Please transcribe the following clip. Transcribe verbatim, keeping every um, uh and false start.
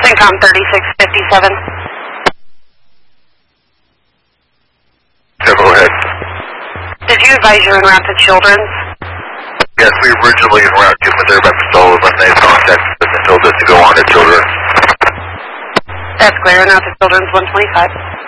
CENTCOM thirty-six fifty-seven. Yeah, go ahead. Did you advise you're en route to Children's? Yes, we originally en route to Materba Pistola, but they contacted us and told us to go on to Children's. That's clear. En route to Children's one twenty-five.